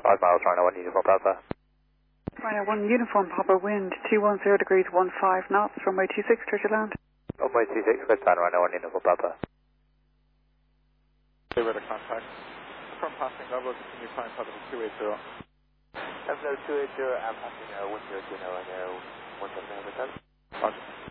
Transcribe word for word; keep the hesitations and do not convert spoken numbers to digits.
five miles, Rhino one, Uniform Papa. Rhino one, Uniform Papa, wind two one zero degrees one five knots, runway two six, clear to land. Runway two six, clear to land, Rhino one, Uniform Papa. Stay with the contact. From passing level, continue climb Papa two eight zero. F no two eight zero, I'm passing uh, one zero two zero, one seven nine percent. Roger.